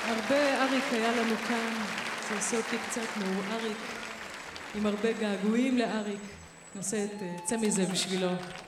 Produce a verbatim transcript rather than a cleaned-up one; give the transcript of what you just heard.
הרבה אריק היה לנו כאן, זה עושה אותי קצת מאור אריק, עם הרבה געגועים לאריק. נעשה את צא מזה בשבילו.